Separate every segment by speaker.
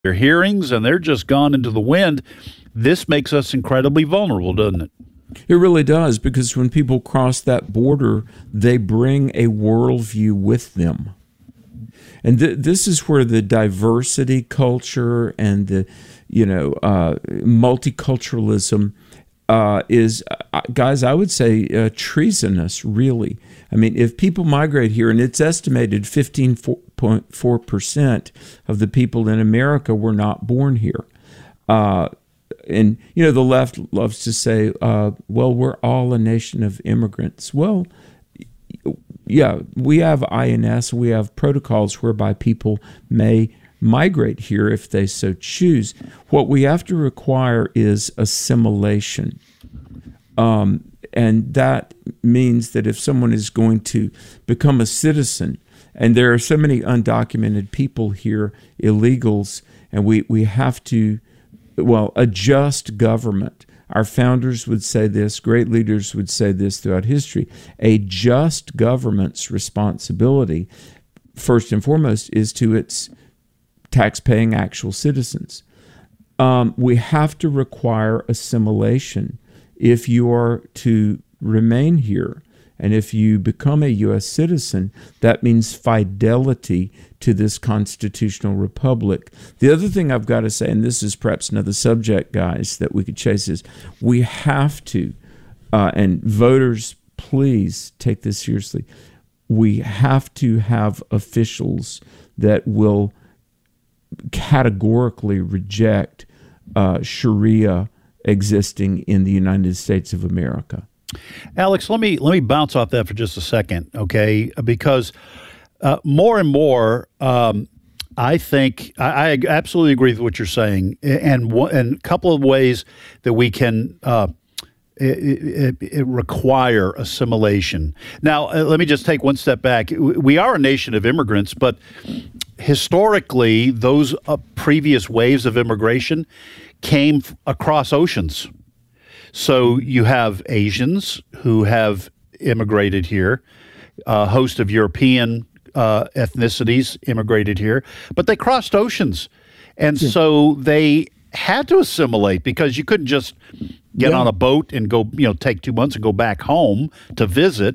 Speaker 1: their hearings, and they're just gone into the wind. This makes us incredibly vulnerable, doesn't it?
Speaker 2: It really does, because when people cross that border, they bring a worldview with them. And this is where the diversity culture and the, multiculturalism is, guys, I would say treasonous, really. I mean, if people migrate here, and it's estimated 15.4% of the people in America were not born here. And, the left loves to say, well, we're all a nation of immigrants. Well, yeah, we have INS, we have protocols whereby people may migrate here if they so choose. What we have to require is assimilation. And that means that if someone is going to become a citizen, and there are so many undocumented people here, illegals, and we have to, adjust government. Our founders would say this, great leaders would say this throughout history. A just government's responsibility, first and foremost, is to its tax-paying actual citizens. We have to require assimilation if you are to remain here. And if you become a U.S. citizen, that means fidelity to this constitutional republic. The other thing I've got to say, and this is perhaps another subject, guys, that we could chase, is we have to, and voters, please take this seriously, we have to have officials that will categorically reject Sharia existing in the United States of America.
Speaker 1: Alex, let me bounce off that for just a second, okay? Because more and more, I think I absolutely agree with what you're saying, and a couple of ways that we can require assimilation. Now, let me just take one step back. We are a nation of immigrants, but historically, those previous waves of immigration came across oceans. So you have Asians who have immigrated here, a host of European ethnicities immigrated here, but they crossed oceans. And so they had to assimilate, because you couldn't just get on a boat and go, take 2 months and go back home to visit.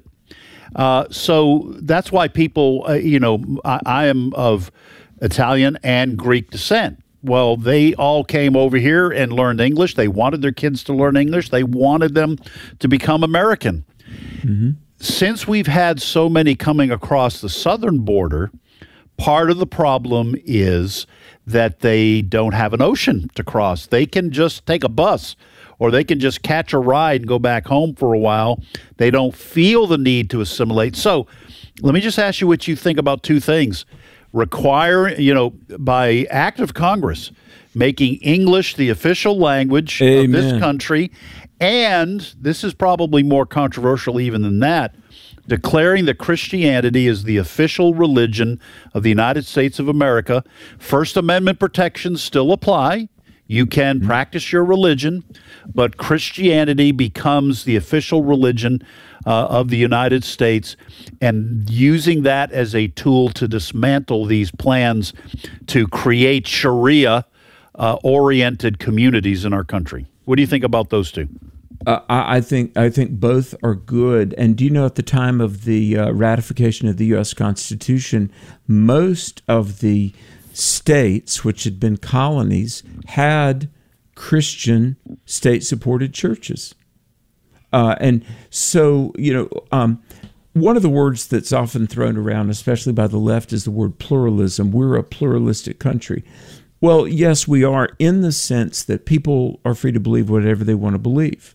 Speaker 1: So that's why people, I am of Italian and Greek descent. Well, they all came over here and learned English. They wanted their kids to learn English. They wanted them to become American. Mm-hmm. Since we've had so many coming across the southern border, part of the problem is that they don't have an ocean to cross. They can just take a bus, or they can just catch a ride and go back home for a while. They don't feel the need to assimilate. So let me just ask you what you think about two things. Require, by act of Congress, making English the official language of this country, and this is probably more controversial even than that, declaring that Christianity is the official religion of the United States of America. First Amendment protections still apply. You can practice your religion, but Christianity becomes the official religion of the United States, and using that as a tool to dismantle these plans to create Sharia-oriented communities in our country. What do you think about those two?
Speaker 2: I think both are good. And do you know, at the time of the ratification of the U.S. Constitution, most of the states, which had been colonies, had Christian state-supported churches. And so, one of the words that's often thrown around, especially by the left, is the word pluralism. We're a pluralistic country. Well, yes, we are, in the sense that people are free to believe whatever they want to believe.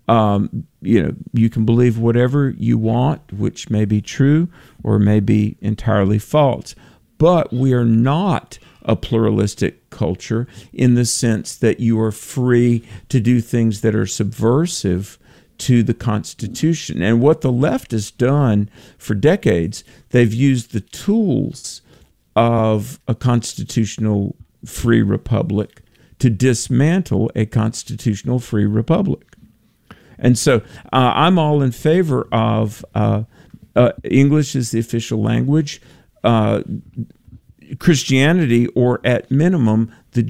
Speaker 2: You can believe whatever you want, which may be true or may be entirely false. But we are not a pluralistic culture in the sense that you are free to do things that are subversive to the Constitution. And what the left has done for decades, they've used the tools of a constitutional free republic to dismantle a constitutional free republic. And so I'm all in favor of English as the official language. Christianity, or at minimum, the